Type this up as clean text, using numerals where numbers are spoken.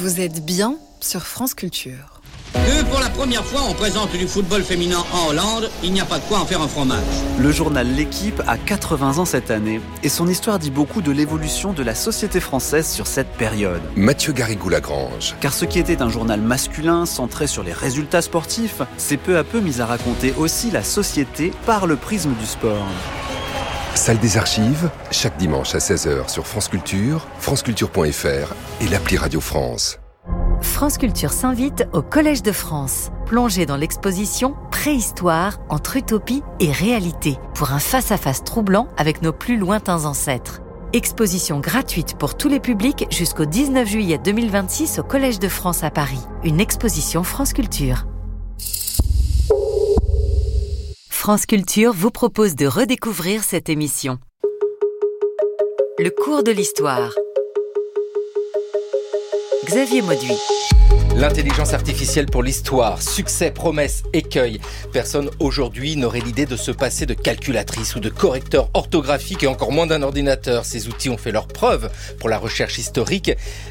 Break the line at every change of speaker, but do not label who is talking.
Vous êtes bien sur France Culture.
Pour la première fois, on présente du football féminin en Hollande. Il n'y a pas de quoi en faire un fromage.
Le journal L'Équipe a 80 ans cette année et son histoire dit beaucoup de l'évolution de la société française sur cette période.
Mathieu Garrigou-Lagrange.
Car ce qui était un journal masculin centré sur les résultats sportifs s'est peu à peu mis à raconter aussi la société par le prisme du sport.
Salle des archives, chaque dimanche à 16h sur France Culture, franceculture.fr et l'appli Radio France.
France Culture s'invite au Collège de France. Plongez dans l'exposition Préhistoire entre utopie et réalité pour un face-à-face troublant avec nos plus lointains ancêtres. Exposition gratuite pour tous les publics jusqu'au 19 juillet 2026 au Collège de France à Paris. Une exposition France Culture. France Culture vous propose de redécouvrir cette émission. Le cours de l'histoire. Xavier Mauduit.
L'intelligence artificielle pour l'histoire, succès, promesses, écueils. Personne aujourd'hui n'aurait l'idée de se passer de calculatrice ou de correcteur orthographique et encore moins d'un ordinateur. Ces outils ont fait leurs preuves pour la recherche historique.